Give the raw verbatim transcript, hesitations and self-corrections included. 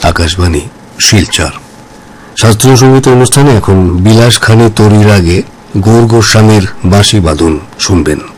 আকাশবাণী শিলচর। শাস্ত্রীয় সঙ্গীত অনুষ্ঠানে এখন বিলাস খানি তরির আগে গৌর গোস্বামীর বাঁশি বাদন শুনবেন।